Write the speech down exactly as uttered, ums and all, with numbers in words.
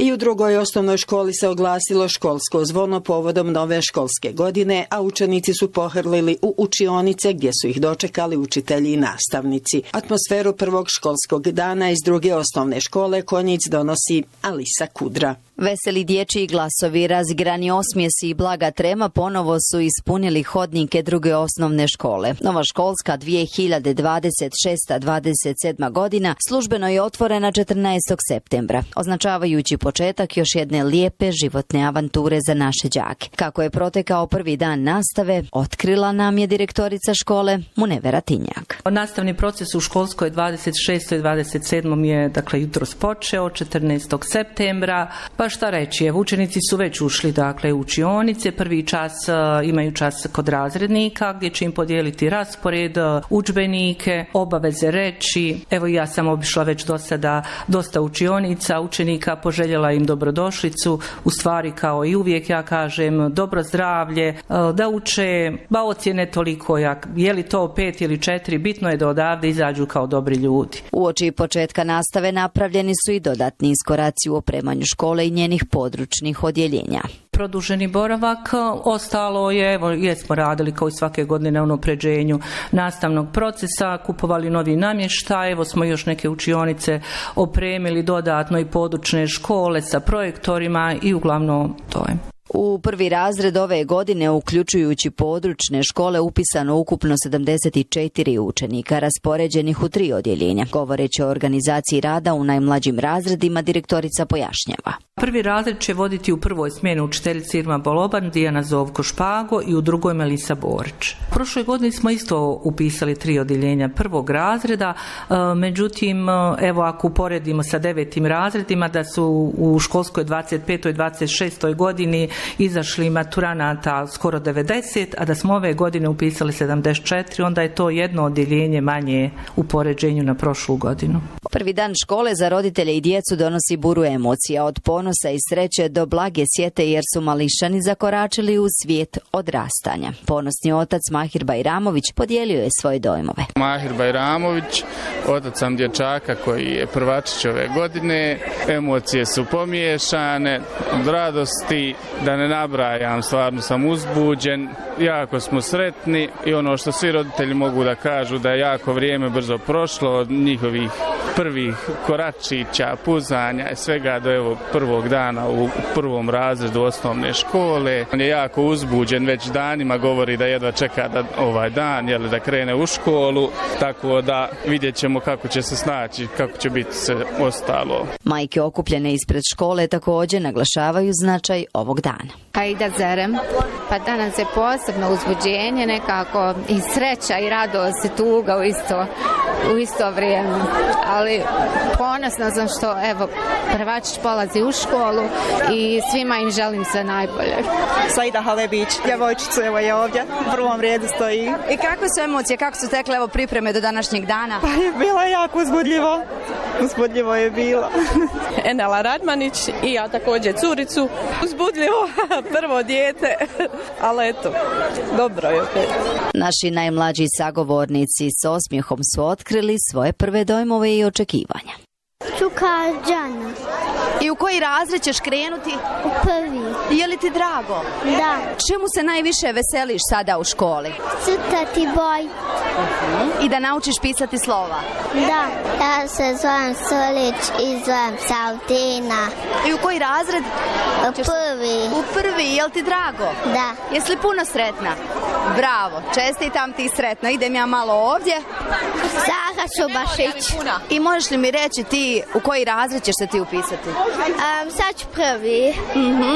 I u drugoj osnovnoj školi se oglasilo školsko zvono povodom nove školske godine, a učenici su pohrlili u učionice gdje su ih dočekali učitelji i nastavnici. Atmosferu prvog školskog dana iz druge osnovne škole Konjic donosi Alisa Kudra. Veseli dječji glasovi, razigrani osmijesi i blaga trema ponovo su ispunili hodnike druge osnovne škole. Nova školska dvije hiljade dvadeset šesta dvadeset sedma godina službeno je otvorena četrnaestog septembra, označavajući početak još jedne lijepe životne avanture za naše đake. Kako je protekao prvi dan nastave, otkrila nam je direktorica škole Munevera Tinjak. Nastavni proces u školskoj dvadeset šestoj dvadeset sedmoj je dakle jutros počeo četrnaestog septembra. Pa šta reći, evo, učenici su već ušli dakle u učionice, prvi čas uh, imaju čas kod razrednika gdje će im podijeliti raspored, uh, udžbenike, obaveze reći. Evo ja sam obišla već do sada dosta učionica, učenika, poželjela im dobrodošlicu, u stvari kao i uvijek ja kažem dobro zdravlje, uh, da uče, ba ocjene toliko, jak, je li to pet ili četiri, bitno je da odavde izađu kao dobri ljudi. Uoči početka nastave napravljeni su i dodatni iskoraci u opremanju škole i njenih područnih odjeljenja. Produženi boravak, ostalo je, evo, jesmo radili kao i svake godine na unapređenju nastavnog procesa, kupovali novi namještaj, evo smo još neke učionice opremili dodatno i područne škole sa projektorima i uglavnom to je. U prvi razred ove godine, uključujući područne škole, upisano ukupno sedamdeset četiri učenika, raspoređenih u tri odjeljenja. Govoreći o organizaciji rada u najmlađim razredima, direktorica pojašnjava. Prvi razred će voditi u prvoj smjeni učiteljica Irma Boloban, Dijana Zovko Špago i u drugoj Melisa Borić. U prošloj godini smo isto upisali tri odjeljenja prvog razreda, međutim, evo ako uporedimo sa devetim razredima, da su u školskoj dvadeset petoj dvadeset šestoj godini izašli maturanata skoro devedeset, a da smo ove godine upisali sedamdeset četiri, onda je to jedno odjeljenje manje u poređenju na prošlu godinu. Prvi dan škole za roditelje i djecu donosi buru emocija, od ponosa i sreće do blage sjete, jer su mališani zakoračili u svijet odrastanja. Ponosni otac Mahir Bajramović podijelio je svoje dojmove. Mahir Bajramović, otac sam dječaka koji je prvačić ove godine. Emocije su pomiješane, od radosti, da ne nabrajam, stvarno sam uzbuđen, jako smo sretni i ono što svi roditelji mogu da kažu da je jako vrijeme brzo prošlo od njihovih prvih koračića, puzanja i svega do evo prvog dana u prvom razredu osnovne škole. On je jako uzbuđen, već danima govori da jedva čeka da ovaj dan, jel, da krene u školu, tako da vidjet ćemo kako će se snaći, kako će biti sve ostalo. Majke okupljene ispred škole također naglašavaju značaj ovog dana. Aida Zerem, pa danas je posebno uzbuđenje, nekako i sreća i radost i tuga u isto, u isto vrijeme. Ali ponosna sam što evo prvačić polazi u školu i svima im želim sve najbolje. Saida Halebić, djevojčicu, evo je ovdje, u prvom redu stoji. I kakve su emocije, kako su tekle evo pripreme do današnjeg dana? Pa je bila jako uzbudljivo. Uzbudljivo je bilo. Enela Radmanić i ja također curicu. Uzbudljivo, prvo dijete, ali eto, dobro je. Naši najmlađi sagovornici s osmijehom su otkrili svoje prve dojmove i očekivanja. Čuka Đana. I u koji razred ćeš krenuti? U prvi. Je li ti drago? Da. Čemu se najviše veseliš sada u školi? Crtati boj. Uh-huh. I da naučiš pisati slova? Da. Ja se zovem Solić i zovem Sautina. I u koji razred? U prvi. U prvi, je li ti drago? Da. Jesi li puno sretna? Bravo, čestitam ti sretno. Idem ja malo ovdje. Saha Šubašić. I možeš li mi reći ti u koji razred ćeš se ti upisati? Um, sad ću prvi. Mhm.